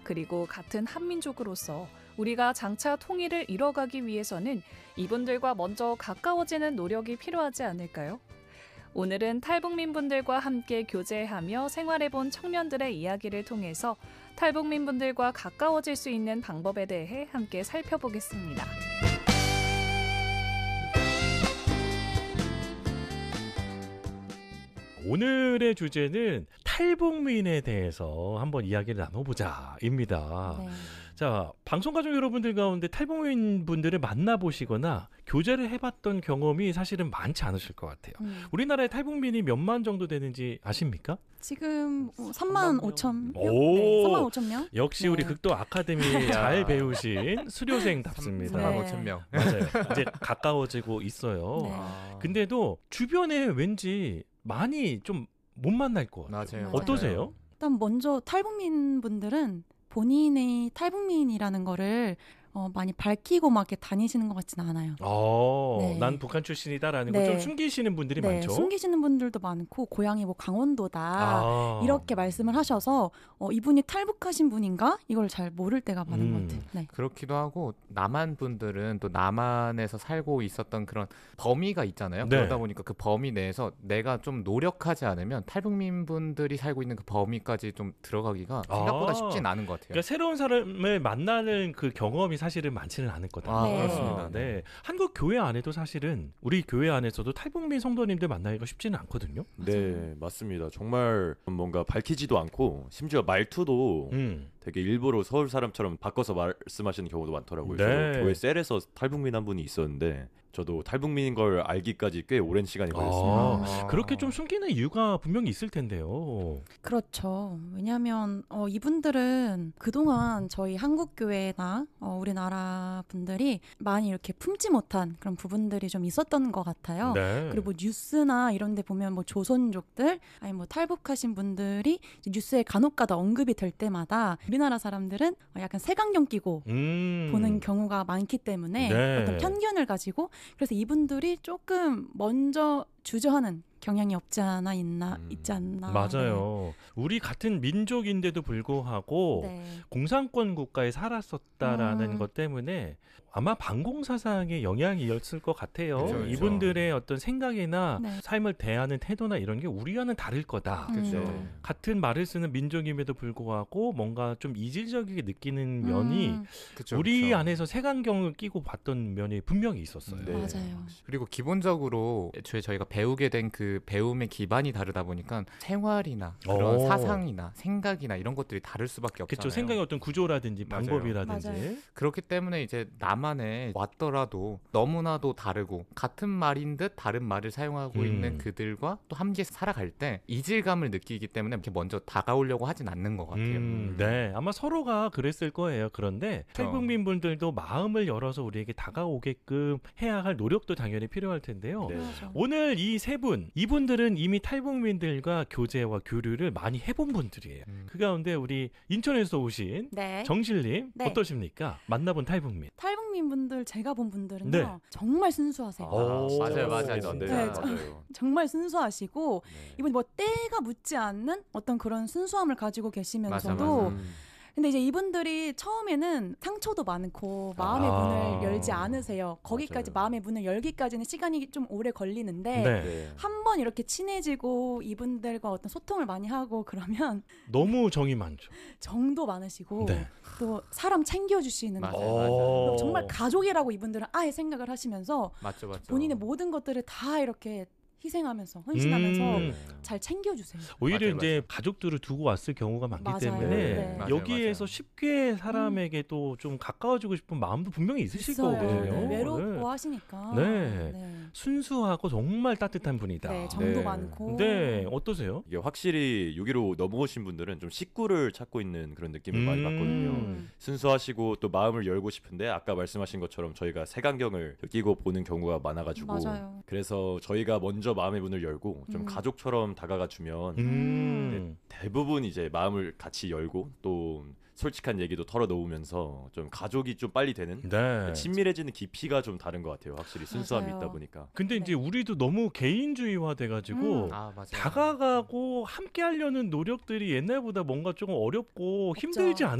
그리고 같은 한민족으로서 우리가 장차 통일을 이뤄가기 위해서는 이분들과 먼저 가까워지는 노력이 필요하지 않을까요? 오늘은 탈북민분들과 함께 교제하며 생활해본 청년들의 이야기를 통해서 탈북민분들과 가까워질 수 있는 방법에 대해 함께 살펴보겠습니다. 오늘의 주제는 탈북민에 대해서 한번 이야기를 나눠보자입니다. 네. 자, 방송가족 여러분들 가운데 탈북민 분들을 만나보시거나 교제를 해봤던 경험이 사실은 많지 않으실 것 같아요. 우리나라에 탈북민이 몇만 정도 되는지 아십니까? 지금 3만 5천 명? 오, 네, 3만 5천 명? 역시 우리 극도 아카데미 잘 배우신 수료생답습니다. 3만 5천 명. 맞아요. 이제 가까워지고 있어요. 네. 근데도 주변에 왠지 많이 좀 못 만날 것 같아요. 맞아요. 어떠세요? 일단 먼저 탈북민 분들은 본인의 탈북민이라는 거를 많이 밝히고 막 이렇게 다니시는 것 같지는 않아요. 네. 난 북한 출신이다라는 네. 걸 좀 숨기시는 분들이 네, 많죠. 숨기시는 분들도 많고 고향이 뭐 강원도다 아. 이렇게 말씀을 하셔서 이분이 탈북하신 분인가? 이걸 잘 모를 때가 많은 것 같아요. 네. 그렇기도 하고 남한 분들은 또 남한에서 살고 있었던 그런 범위가 있잖아요. 네. 그러다 보니까 그 범위 내에서 내가 좀 노력하지 않으면 탈북민 분들이 살고 있는 그 범위까지 좀 들어가기가 생각보다 쉽진 않은 것 같아요. 그러니까 새로운 사람을 만나는 그 경험이 사실은 많지는 않을 거다. 네. 그렇습니다. 네. 한국 교회 안에도 사실은 우리 교회 안에서도 탈북민 성도님들 만나기가 쉽지는 않거든요. 네, 맞습니다. 정말 뭔가 밝히지도 않고 심지어 말투도 되게 일부러 서울 사람처럼 바꿔서 말씀하시는 경우도 많더라고요. 네. 저도 교회 셀에서 탈북민 한 분이 있었는데 저도 탈북민인 걸 알기까지 꽤 오랜 시간이 걸렸습니다. 그렇게 좀 숨기는 이유가 분명히 있을 텐데요. 그렇죠. 왜냐하면 이분들은 그동안 저희 한국교회나 우리나라 분들이 많이 이렇게 품지 못한 그런 부분들이 좀 있었던 것 같아요. 네. 그리고 뉴스나 이런 데 보면 뭐 조선족들 아니 뭐 탈북하신 분들이 뉴스에 간혹가다 언급이 될 때마다 우리나라 사람들은 약간 색안경 끼고 보는 경우가 많기 때문에 네. 어떤 편견을 가지고 그래서 이분들이 조금 먼저 주저하는 경향이 없지 않아 있지 않나. 맞아요. 우리 같은 민족인데도 불구하고 네. 공산권 국가에 살았었다라는 것 때문에 아마 반공사상의 영향이었을 것 같아요. 그렇죠. 이분들의 어떤 생각이나 네. 삶을 대하는 태도나 이런 게 우리와는 다를 거다. 그렇죠. 같은 말을 쓰는 민족임에도 불구하고 뭔가 좀 이질적이게 느끼는 면이 그쵸, 우리 그쵸. 안에서 색안경을 끼고 봤던 면이 분명히 있었어요. 네. 맞아요. 그리고 기본적으로 애초에 저희가 배우게 된 그 배움의 기반이 다르다 보니까 생활이나 그런 사상이나 생각이나 이런 것들이 다를 수밖에 없잖아요. 그렇죠. 생각의 어떤 구조라든지 맞아요. 방법이라든지. 맞아요. 그렇기 때문에 이제 남한에 왔더라도 너무나도 다르고 같은 말인 듯 다른 말을 사용하고 있는 그들과 또 함께 살아갈 때 이질감을 느끼기 때문에 이렇게 먼저 다가오려고 하진 않는 것 같아요. 네, 아마 서로가 그랬을 거예요. 그런데 탈북민 분들도 마음을 열어서 우리에게 다가오게끔 해야 할 노력도 당연히 필요할 텐데요. 네. 맞아. 오늘 이 세 분, 이분들은 이미 탈북민들과 교제와 교류를 많이 해본 분들이에요. 그 가운데 우리 인천에서 오신 네. 정실님 네. 어떠십니까? 만나본 탈북민. 탈북민 분들 제가 본 분들은요 네. 정말 순수하세요. 맞아요, 맞아요. 네, 네, 맞아요. 정말 순수하시고 네. 이분 뭐 때가 묻지 않는 어떤 그런 순수함을 가지고 계시면서도 맞아. 근데 이제 이분들이 처음에는 상처도 많고 마음의 문을 열지 않으세요. 거기까지 맞아요. 마음의 문을 열기까지는 시간이 좀 오래 걸리는데 네. 네. 한 번 이렇게 친해지고 이분들과 어떤 소통을 많이 하고 그러면 너무 정이 많죠. 정도 많으시고 네. 또 사람 챙겨주시는 맞아요, 거. 맞아요. 정말 가족이라고 이분들은 아예 생각을 하시면서 맞죠. 본인의 모든 것들을 다 이렇게 희생하면서 헌신하면서 잘 챙겨주세요. 오히려 맞아요, 이제 맞아요. 가족들을 두고 왔을 경우가 많기 맞아요. 때문에 네. 맞아요, 여기에서 맞아요. 쉽게 사람에게 또 좀 가까워지고 싶은 마음도 분명히 있으실 있어요. 거거든요. 네, 외롭고 네. 하시니까. 네. 네. 순수하고 정말 따뜻한 분이다. 네, 정도 네. 많고. 네, 어떠세요? 이게 확실히 6.15 넘어오신 분들은 좀 식구를 찾고 있는 그런 느낌을 많이 받거든요. 순수하시고 또 마음을 열고 싶은데 아까 말씀하신 것처럼 저희가 색안경을 끼고 보는 경우가 많아가지고 맞아요. 그래서 저희가 먼저 마음의 문을 열고 좀 가족처럼 다가가 주면 대부분 이제 마음을 같이 열고 또 솔직한 얘기도 털어놓으면서 좀 가족이 좀 빨리 되는 네. 친밀해지는 깊이가 좀 다른 것 같아요. 확실히 순수함이 맞아요. 있다 보니까. 근데 이제 우리도 너무 개인주의화 돼가지고 맞아요. 다가가고 함께 하려는 노력들이 옛날보다 뭔가 조금 어렵고 힘들지 않을까?